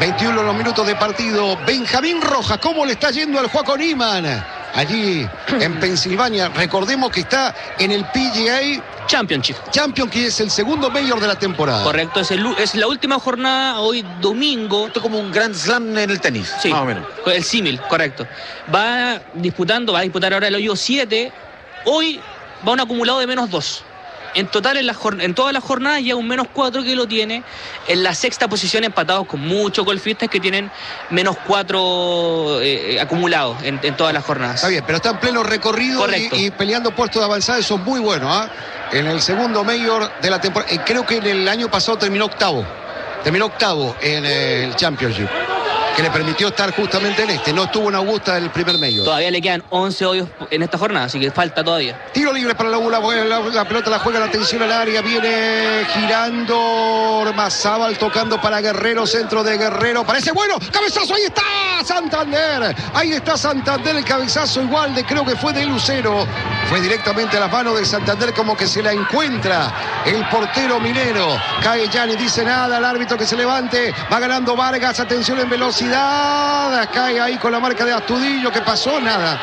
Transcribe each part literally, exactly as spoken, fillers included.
veintiuno los minutos de partido. Benjamín Rojas, ¿cómo le está yendo al Joaquín Niemann? Allí en Pensilvania, recordemos que está en el P G A Championship. Champion, que es el segundo mayor de la temporada. Correcto, es, el, es la última jornada hoy domingo. Esto es como un Grand Slam en el tenis, sí, más o menos. El símil, correcto. Va disputando, va a disputar ahora el hoyo siete. Hoy va un acumulado de menos dos. En total, en, la, en todas las jornadas, ya un menos cuatro que lo tiene. En la sexta posición, empatados con muchos golfistas que tienen menos cuatro eh, acumulados en, en todas las jornadas. Está bien, pero está en pleno recorrido y, y peleando puestos de avanzada. Eso es muy bueno, ¿ah? ¿eh? En el segundo mayor de la temporada. Eh, creo que en el año pasado terminó octavo. Terminó octavo en el Championship, que le permitió estar justamente en este. No estuvo en Augusta el primer mayor. Todavía le quedan once hoyos en esta jornada, así que falta todavía. Tiro libre para la U, la, la, la pelota la juega, la atención al área, viene girando Ormazábal, tocando para Guerrero, centro de Guerrero, parece bueno, cabezazo, ahí está Santander, ahí está Santander, el cabezazo igual de, creo que fue de Lucero, fue directamente a las manos de Santander, como que se la encuentra el portero minero. Cae ya, ni dice nada, el árbitro que se levante, va ganando Vargas, atención en velocidad, cae ahí con la marca de Astudillo. ¿Qué pasó? Nada.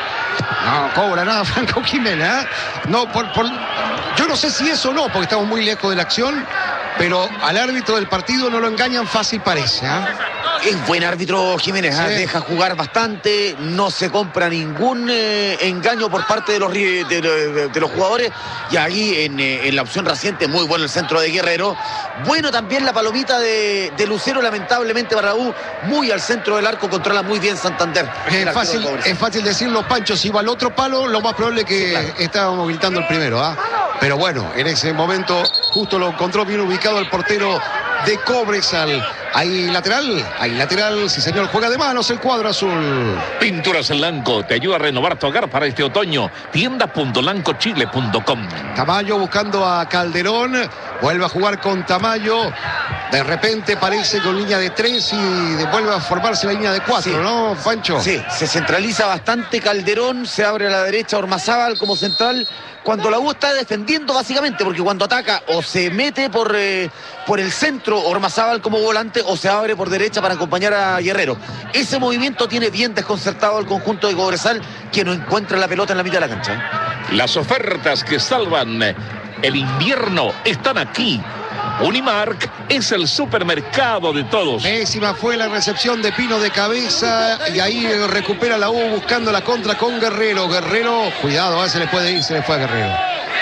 No cobra nada Franco Jiménez, ¿eh? No, por, por, yo no sé si eso o no, porque estamos muy lejos de la acción, pero al árbitro del partido no lo engañan fácil, parece, ¿eh? Es buen árbitro Jiménez, sí. ¿eh? Deja jugar bastante, no se compra ningún eh, engaño por parte de los, de, de, de los jugadores. Y ahí en, eh, en la opción reciente, muy bueno el centro de Guerrero. Bueno también la palomita de, de Lucero, lamentablemente para U, muy al centro del arco, controla muy bien Santander. Es fácil, es fácil decirlo, Pancho, si va al otro palo, lo más probable es que sí, claro, estábamos gritando el primero, ¿ah? ¿eh? Pero bueno, en ese momento justo lo encontró bien ubicado el portero de Cobresal. Ahí lateral, ahí lateral, sí señor, juega de manos el cuadro azul. Pinturas Lanco te ayuda a renovar tu hogar para este otoño. tienda punto lanco chile punto com. Tamayo buscando a Calderón, vuelve a jugar con Tamayo. De repente parece con línea de tres y vuelve a formarse la línea de cuatro, sí, ¿no, Pancho? Sí, se centraliza bastante Calderón, se abre a la derecha Ormazábal como central. Cuando la U está defendiendo básicamente, porque cuando ataca o se mete por, eh, por el centro Ormazábal como volante o se abre por derecha para acompañar a Guerrero. Ese movimiento tiene bien desconcertado al conjunto de Cobresal, que no encuentra la pelota en la mitad de la cancha. Las ofertas que salvan el invierno están aquí. Unimark es el supermercado de todos. Pésima fue la recepción de Pino de cabeza y ahí recupera la U buscando la contra con Guerrero. Guerrero, cuidado, ¿eh? Se le puede ir, se le fue a Guerrero.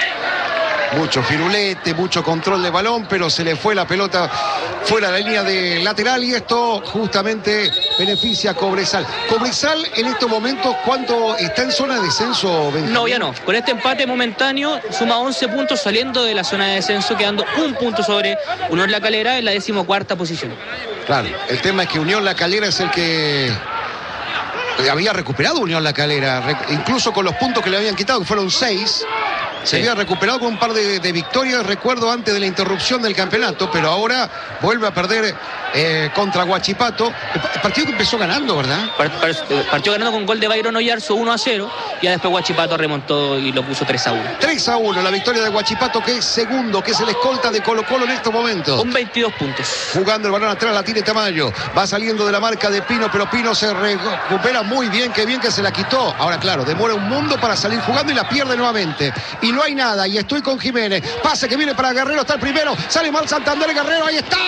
Mucho firulete, mucho control de balón, pero se le fue la pelota fuera de la línea de lateral y esto justamente beneficia a Cobresal. Cobresal en estos momentos, ¿cuánto está en zona de descenso, Benjamín? No, ya no. Con este empate momentáneo suma once puntos saliendo de la zona de descenso, quedando un punto sobre Unión La Calera en la decimocuarta posición. Claro, el tema es que Unión La Calera es el que había recuperado Unión La Calera, incluso con los puntos que le habían quitado, que fueron seis. Se sí. había recuperado con un par de, de victorias, recuerdo, antes de la interrupción del campeonato, pero ahora vuelve a perder eh, contra Huachipato. El partido que empezó ganando, ¿verdad? Partió ganando con gol de Byron Oyarzo uno a cero, y después Huachipato remontó y lo puso tres a uno. tres a uno, la victoria de Huachipato, que es segundo, que es el escolta de Colo Colo en estos momentos. Con veintidós puntos. Jugando el balón atrás, la tiene Tamayo. Va saliendo de la marca de Pino, pero Pino se recupera muy bien, qué bien que se la quitó. Ahora, claro, demora un mundo para salir jugando y la pierde nuevamente. Y no hay nada, y estoy con Jiménez. Pase que viene para Guerrero, está el primero. Sale mal Santander, Guerrero, ahí está.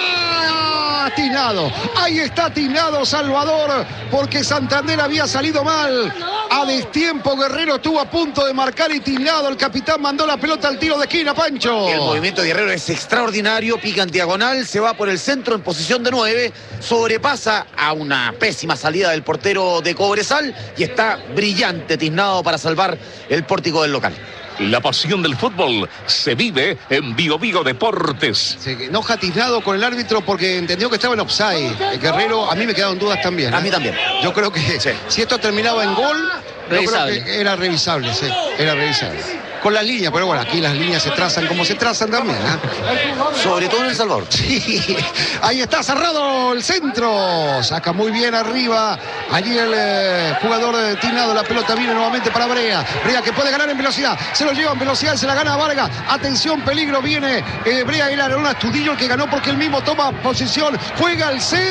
Atinado, ahí está atinado Salvador, porque Santander había salido mal. A destiempo Guerrero estuvo a punto de marcar y Tinado, el capitán mandó la pelota al tiro de esquina, Pancho. El movimiento de Guerrero es extraordinario, pica en diagonal, se va por el centro en posición de nueve, sobrepasa a una pésima salida del portero de Cobresal y está brillante Tinado para salvar el pórtico del local. La pasión del fútbol se vive en Bio Bio Deportes. Se enoja Tiznado con el árbitro porque entendió que estaba en offside. El Guerrero, a mí me quedaron dudas también, ¿eh? A mí también. Yo creo que sí. Si esto terminaba en gol, yo creo que era revisable, sí, era revisable. Con las líneas, pero bueno, aquí las líneas se trazan como se trazan también, ¿eh? Sobre todo en El Salvador. Sí, ahí está cerrado el centro. Saca muy bien arriba. Allí el eh, jugador de Tinado, la pelota viene nuevamente para Brea. Brea que puede ganar en velocidad. Se lo lleva en velocidad, se la gana a Vargas. Atención, peligro, viene eh, Brea y el Arona Astudillo, el que ganó porque él mismo toma posición. Juega el centro.